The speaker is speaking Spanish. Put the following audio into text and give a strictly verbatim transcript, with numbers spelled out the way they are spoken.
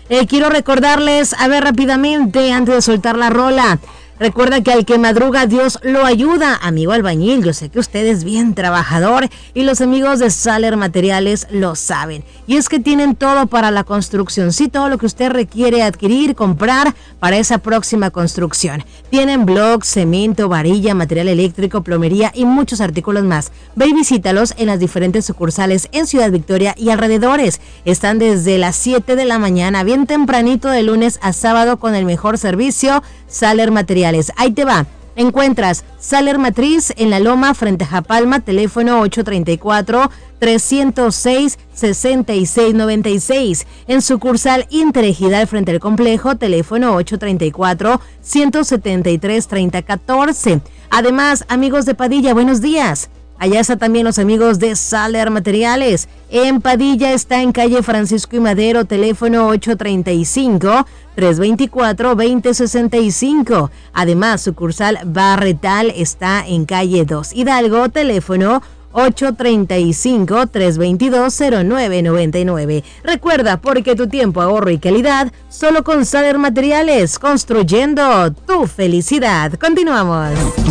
Eh, quiero recordarles, a ver rápidamente, antes de soltar la rola, recuerda que al que madruga Dios lo ayuda, amigo albañil. Yo sé que usted es bien trabajador y los amigos de Saler Materiales lo saben. Y es que tienen todo para la construcción, sí, todo lo que usted requiere adquirir, comprar para esa próxima construcción. Tienen blocks, cemento, varilla, material eléctrico, plomería y muchos artículos más. Ve y visítalos en las diferentes sucursales en Ciudad Victoria y alrededores. Están desde las siete de la mañana, bien tempranito de lunes a sábado con el mejor servicio. Saler Materiales, ahí te va. Encuentras Saler Matriz en La Loma frente a Japalma, teléfono ocho treinta y cuatro, trescientos seis, sesenta y seis noventa y seis. En sucursal Interejidal frente al complejo, teléfono ocho treinta y cuatro, ciento setenta y tres, treinta catorce. Además, amigos de Padilla, buenos días. Allá están también los amigos de Saler Materiales. En Padilla está en calle Francisco y Madero, teléfono ocho treinta y cinco, trescientos veinticuatro, veinte sesenta y cinco. Además, sucursal Barretal está en calle dos Hidalgo, teléfono ocho treinta y cinco, trescientos veintidós, cero nueve noventa y nueve. Recuerda, porque tu tiempo, ahorro y calidad, solo con Saler Materiales, construyendo tu felicidad. Continuamos.